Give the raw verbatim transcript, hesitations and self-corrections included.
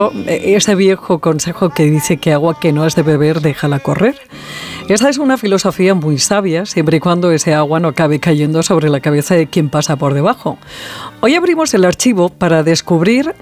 ese viejo consejo que dice que agua que no has de beber, déjala correr. Esa es una filosofía muy sabia, siempre y cuando ese agua no acabe cayendo sobre la cabeza de quien pasa por debajo. Hoy abrimos el archivo para descubrir